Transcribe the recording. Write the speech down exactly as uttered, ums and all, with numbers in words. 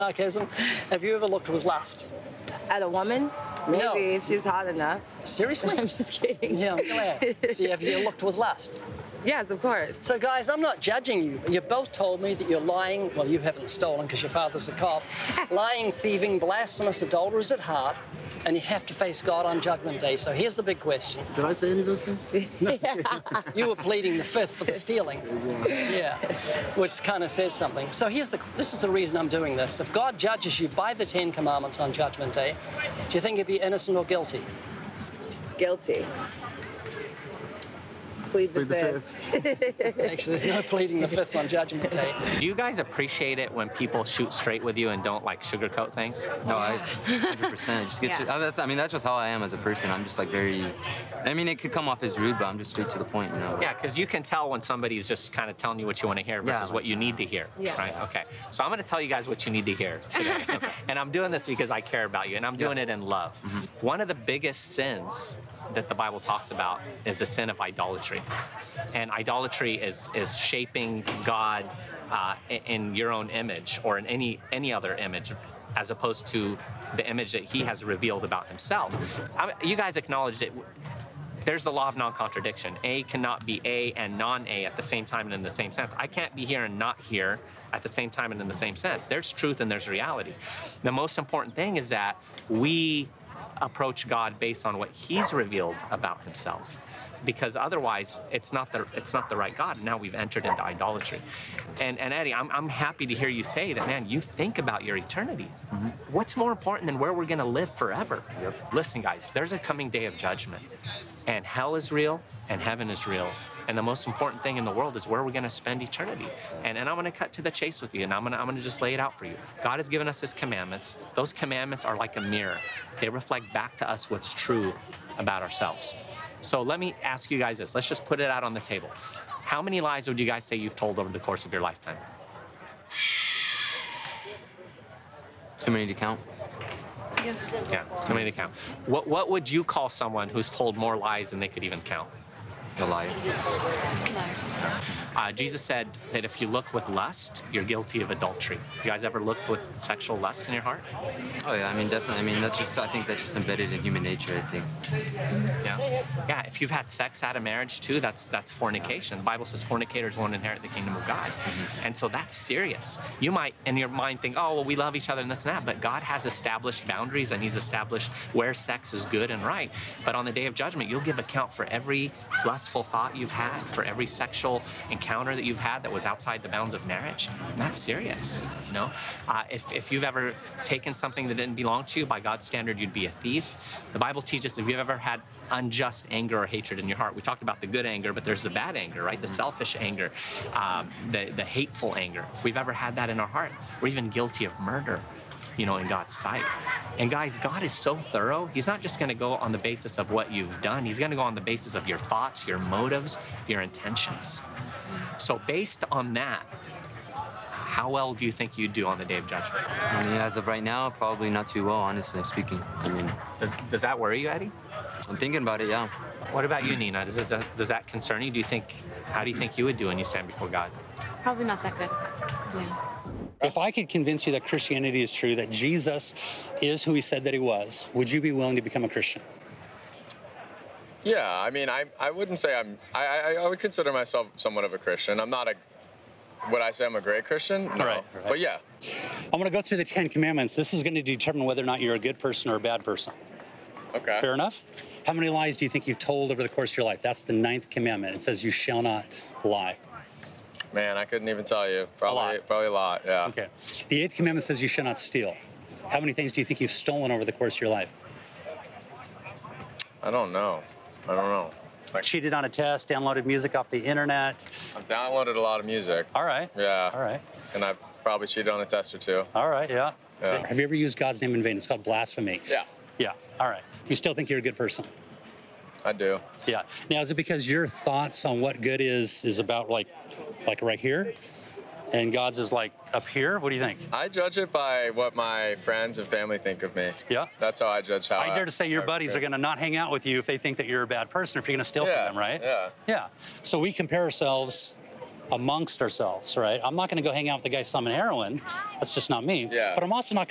Sarcasm. Have you ever looked with lust? At a woman? Maybe, No. if she's hot enough. Seriously? I'm just kidding. Yeah, I'm glad. See, have you looked with lust? Yes, of course. So, guys, I'm not judging you. You both told me that you're lying. Well, you haven't stolen because your father's a cop. Lying, thieving, blasphemous, adulterers at heart, and you have to face God on Judgment Day. So here's the big question. Did I say any of those things? No, You were pleading the fifth for the stealing. Yeah, which kind of says something. So here's the, this is the reason I'm doing this. If God judges you by the Ten Commandments on Judgment Day, do you think you'd be innocent or guilty? Guilty. Plead the Plead the fifth. Actually, there's no pleading the fifth on Judgment Day. Do you guys appreciate it when people shoot straight with you and don't like sugarcoat things? No, I one hundred percent. Just get Yeah. to, oh, that's, I mean, that's just how I am as a person. I'm just like very, I mean, it could come off as rude, but I'm just straight to the point, you know? Yeah, because you can tell when somebody's just kind of telling you what you want to hear versus Yeah. what you need to hear, Yeah. right? Okay, so I'm going to tell you guys what you need to hear today. And I'm doing this because I care about you, and I'm doing it in love. Mm-hmm. One of the biggest sins that the Bible talks about is the sin of idolatry. And idolatry is, is shaping God uh, in, in your own image or in any, any other image, as opposed to the image that he has revealed about himself. I mean, you guys acknowledge that there's the law of non-contradiction. A cannot be A and non-A at the same time and in the same sense. I can't be here and not here at the same time and in the same sense. There's truth and there's reality. The most important thing is that we approach God based on what he's revealed about himself. Because otherwise, it's not the it's not the right God. Now we've entered into idolatry. And and Eddie, I'm I'm happy to hear you say that, man, you think about your eternity. Mm-hmm. What's more important than where we're gonna live forever? Yep. Listen, guys, there's a coming day of judgment. And hell is real and heaven is real. And the most important thing in the world is where we're gonna spend eternity. And, and I'm gonna cut to the chase with you, and I'm gonna, I'm gonna just lay it out for you. God has given us his commandments. Those commandments are like a mirror. They reflect back to us what's true about ourselves. So let me ask you guys this. Let's just put it out on the table. How many lies would you guys say you've told over the course of your lifetime? Too many to count. Yeah. Yeah, too many to count. What, what would you call someone who's told more lies than they could even count? A liar. Uh, Jesus said that if you look with lust, you're guilty of adultery. You guys ever looked with sexual lust in your heart? Oh yeah, I mean, definitely. I mean, that's just, I think that's just embedded in human nature, I think. Yeah. Yeah, if you've had sex out of marriage too, that's that's fornication. The Bible says fornicators won't inherit the kingdom of God. Mm-hmm. And so that's serious. You might, in your mind, think, oh, well, we love each other and this and that, but God has established boundaries and he's established where sex is good and right. But on the day of judgment, you'll give account for every lustful thought you've had, for every sexual encounter that you've had that was outside the bounds of marriage. And that's serious, you know? Uh, if, if you've ever taken something that didn't belong to you, by God's standard, you'd be a thief. The Bible teaches if you've ever had unjust anger or hatred in your heart. We talked about the good anger, but there's the bad anger, right? The selfish anger, um, the, the hateful anger. If we've ever had that in our heart, we're even guilty of murder, you know, in God's sight. And guys, God is so thorough. He's not just gonna go on the basis of what you've done. He's gonna go on the basis of your thoughts, your motives, your intentions. So based on that, how well do you think you'd do on the day of judgment? I mean, as of right now, probably not too well, honestly speaking. I mean, Does, does that worry you, Eddie? I'm thinking about it, yeah. What about you, Nina? Does, does, that, does that concern you? Do you think, how do you think you would do when you stand before God? Probably not that good. Yeah. If I could convince you that Christianity is true, that Jesus is who he said that he was, would you be willing to become a Christian? Yeah, I mean, I I wouldn't say I'm, I, I, I would consider myself somewhat of a Christian. I'm not a, would I say I'm a great Christian? No, Right, right. But yeah. I'm going to go through the Ten Commandments. This is going to determine whether or not you're a good person or a bad person. Okay. Fair enough? How many lies do you think you've told over the course of your life? That's the ninth commandment. It says you shall not lie. Man, I couldn't even tell you. Probably, lot. probably a lot, yeah. Okay. The eighth commandment says you shall not steal. How many things do you think you've stolen over the course of your life? I don't know. I don't know. Like, Cheated on a test, downloaded music off the internet. I've downloaded a lot of music. All right. Yeah. All right. And I've probably cheated on a test or two. All right, yeah. Yeah. Have you ever used God's name in vain? It's called blasphemy. Yeah. Yeah, all right. You still think you're a good person? I do. Yeah. Now, is it because your thoughts on what good is is about like, like right here, and God's is like up here? What do you think? I judge it by what my friends and family think of me. Yeah. That's how I judge how I dare to say your I- buddies are going to not hang out with you if they think that you're a bad person, if you're going to steal Yeah, from them, right? yeah. Yeah. So we compare ourselves amongst ourselves, right? I'm not going to go hang out with the guy slumming heroin. That's just not me. Yeah. But I'm also not